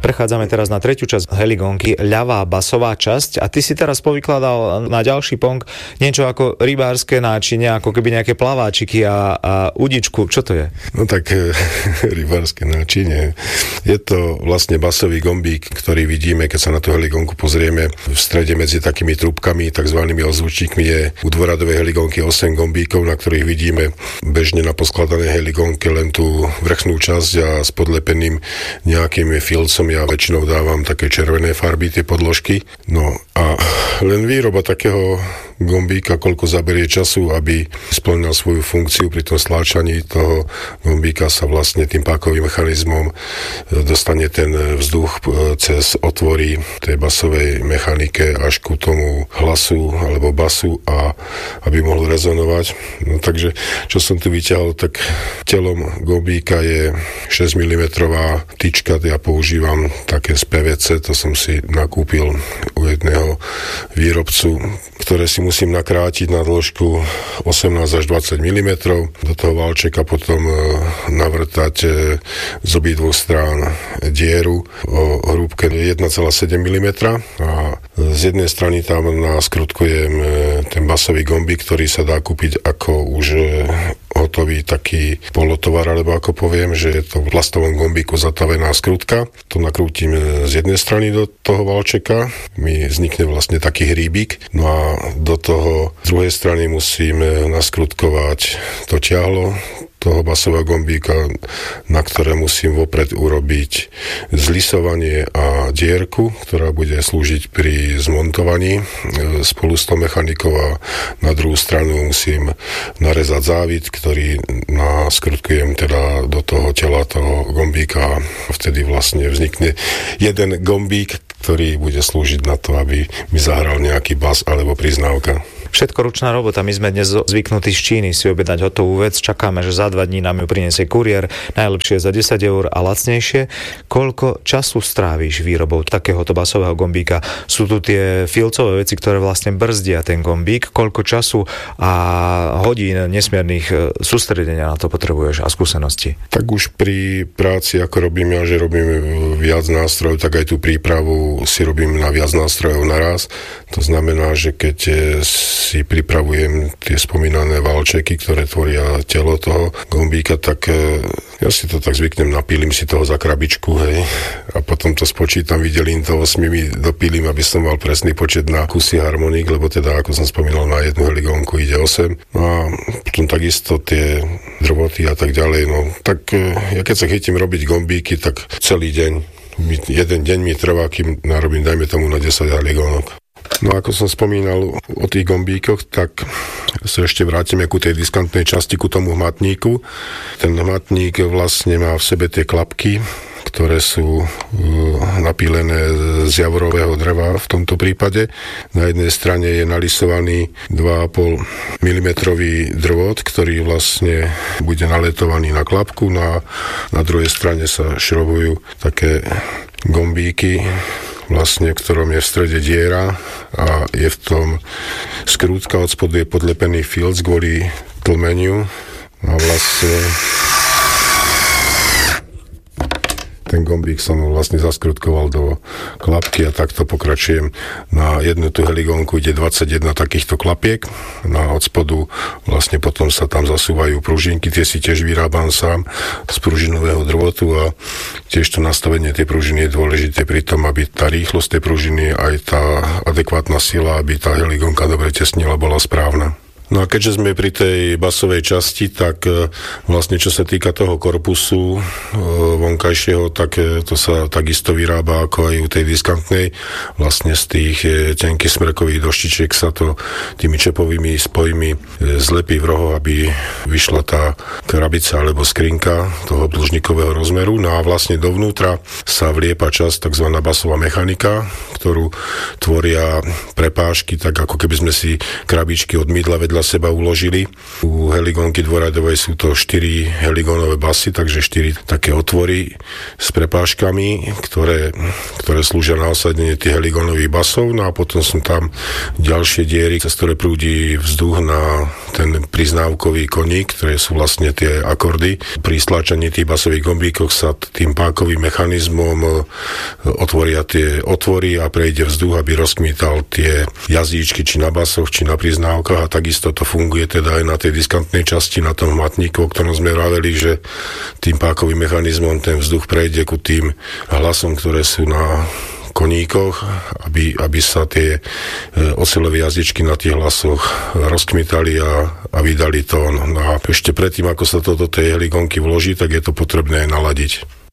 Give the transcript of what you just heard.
Prechádzame teraz na tretiu časť heligonky, ľavá basová časť, a ty si teraz povykladal na ďalší pong niečo ako rybárske náčinie, ako keby nejaké plaváčiky a udičku. Čo to je? No tak rybárske náčinie. Je to vlastne basový gombík, ktorý vidíme, keď sa na tú heligonku pozrieme. V strede medzi takými trúbkami, takzvanými ozvučníkmi, je u dvoradovej heligonky 8 gombíkov, na ktorých vidíme bežne na poskladanej heligonke len tú vrchnú časť a s podlepeným nejakým filcom. Ja väčšinou dávam také červené farby, tie podložky. No a len výroba takého gombíka, koľko zaberie času, aby splnil svoju funkciu pri tom stláčaní toho gombíka, sa vlastne tým pákovým mechanizmom dostane ten vzduch cez otvory tej basovej mechanike až ku tomu hlasu alebo basu, a aby mohol rezonovať. No takže, čo som tu vyťahol, tak telom gombíka je 6 mm tyčka, ja používam také z PVC, to som si nakúpil u jedného výrobcu, ktoré si musím nakrátiť na dĺžku 18 až 20 mm. Do toho valčeka potom navrtať z obidvoch strán dieru o hrúbke 1,7 mm a z jednej strany tam naskrutkujem ten basový gombík, ktorý sa dá kúpiť ako už hotový taký polotovar, alebo ako poviem, že je to v plastovom gombíku zatavená skrutka. To nakrútim z jednej strany do toho valčeka, mi vznikne vlastne taký hríbik, no a do toho z druhej strany musím naskrutkovať to ťahlo toho basového gombíka, na ktoré musím vopred urobiť zlisovanie a dierku, ktorá bude slúžiť pri zmontovaní spolu s tou mechanikou, a na druhú stranu musím narezať závit, ktorý naskrutkujem teda do toho tela toho gombíka, a vtedy vlastne vznikne jeden gombík, ktorý bude slúžiť na to, aby mi zahral nejaký bas alebo priznávka. Všetko ručná robota. My sme dnes zvyknutí z Číny si objednať hotovú vec. Čakáme, že za 2 dní nám ju prinesie kuriér. Najlepšie za 10 eur a lacnejšie. Koľko času stráviš výrobou takéhoto basového gombíka? Sú tu tie filcové veci, ktoré vlastne brzdia ten gombík. Koľko času a hodín nesmiernych sústredenia na to potrebuješ a skúsenosti? Tak už pri práci, ako robím ja, že robím viac nástrojov, tak aj tú prípravu si robím na viac nástrojov naraz. To znamená, že keď si pripravujem tie spomínané valčeky, ktoré tvoria telo toho gombíka, tak ja si to tak zvyknem, napílim si toho za krabičku, hej, a potom to spočítam, vydelím to 8, dopílim, aby som mal presný počet na kusy harmoník, lebo teda, ako som spomínal, na jednu heligónku ide 8. No a potom takisto tie drvoty a tak ďalej, no tak ja keď sa chytím robiť gombíky, tak celý deň, jeden deň mi trvá, kým narobím, dajme tomu, na 10 heligónok. No ako som spomínal o tých gombíkoch, tak sa ešte vrátime ku tej diskantnej časti, ku tomu hmatníku. Ten hmatník vlastne má v sebe tie klapky, ktoré sú napílené z javorového dreva v tomto prípade. Na jednej strane je nalisovaný 2,5 mm drvot, ktorý vlastne bude naletovaný na klapku. Na druhej strane sa šrobujú také gombíky, vlastne, v ktorom je v strede diera a je v tom skrútka, od spodu je podlepený filc kvôli tlmeniu a vlastne ten gombík som vlastne zaskrutkoval do klapky a takto pokračujem. Na jednu tú heligónku ide 21 takýchto klapiek, no a od spodu vlastne potom sa tam zasúvajú pružinky, tie si tiež vyrábam sám z pružinového drvotu a tiež to nastavenie tej pružiny je dôležité pri tom, aby tá rýchlosť tej pružiny aj tá adekvátna sila, aby tá heligónka dobre tesnila, bola správna. No a keďže sme pri tej basovej časti, tak vlastne čo sa týka toho korpusu vonkajšieho, tak to sa takisto vyrába ako aj u tej diskantnej. Vlastne z tých tenkých smrekových doštičiek sa to tými čepovými spojmi zlepí v rohu, aby vyšla tá krabica alebo skrinka toho dĺžnikového rozmeru. No a vlastne dovnútra sa vliepa časť, takzvaná basová mechanika, ktorú tvoria prepážky, tak ako keby sme si krabičky od mydla vedľa vedľa seba uložili. U heligónky dvoradovej sú to 4 heligónové basy, takže 4 také otvory s prepážkami, ktoré slúžia na osadenie tých heligónových basov, no a potom sú tam ďalšie diery, cez ktoré prúdi vzduch na ten priznávkový koník, ktoré sú vlastne tie akordy. Pri stlačení tých basových gombíkoch sa tým pákovým mechanizmom otvoria tie otvory a prejde vzduch, aby rozkmítal tie jazyčky, či na basoch, či na priznávkach, a takisto to funguje teda aj na tej diskantnej časti, na tom hmatníku, o ktorom sme vraveli, že tým pákovým mechanizmom ten vzduch prejde ku tým hlasom, ktoré sú na koníkoch, aby sa tie oceľové jazyčky na tých hlasoch rozkmitali a vydali tón. No a ešte predtým, ako sa to do tej heligónky vloží, tak je to potrebné naladiť.